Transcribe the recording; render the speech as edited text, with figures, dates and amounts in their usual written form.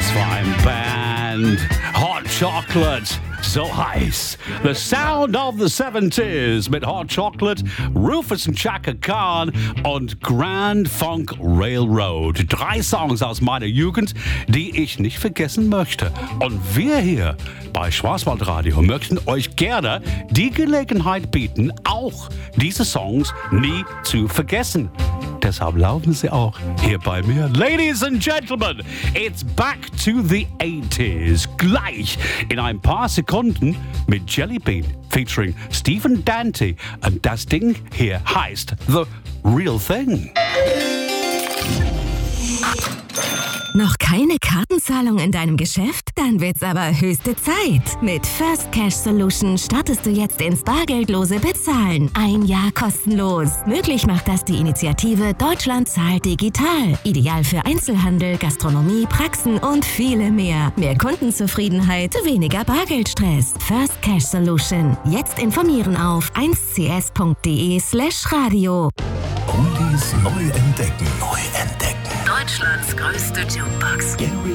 Was für ein Band. Hot Chocolate. So heiß. The Sound of the 70s mit Hot Chocolate, Rufus und Chaka Khan und Grand Funk Railroad. 3 Songs aus meiner Jugend, die ich nicht vergessen möchte. Und wir hier bei Schwarzwaldradio möchten euch gerne die Gelegenheit bieten, auch diese Songs nie zu vergessen. Deshalb laufen sie auch hier bei mir. Ladies and Gentlemen, it's back to the 80s. Gleich in ein paar Sekunden mit Jelly Bean featuring Stephen Dante. Und das Ding hier heißt The Real Thing. Noch keine Kartenzahlung in deinem Geschäft? Dann wird's aber höchste Zeit. Mit First Cash Solution startest du jetzt ins bargeldlose Bezahlen. 1 Jahr kostenlos. Möglich macht das die Initiative Deutschland zahlt digital. Ideal für Einzelhandel, Gastronomie, Praxen und viele mehr. Mehr Kundenzufriedenheit, weniger Bargeldstress. First Cash Solution. Jetzt informieren auf 1cs.de/radio. Oldies neu entdecken. Deutschlands größte Jukebox. Gary